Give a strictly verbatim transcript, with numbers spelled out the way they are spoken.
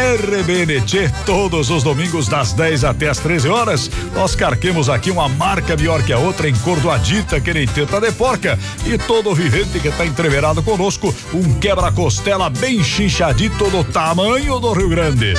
R B N T, todos os domingos das dez até as treze horas, nós carquemos aqui uma marca melhor que a outra, encordoadita que nem teta de porca, e todo vivente que tá entreverado conosco, um quebra-costela bem chinchadito do tamanho do Rio Grande.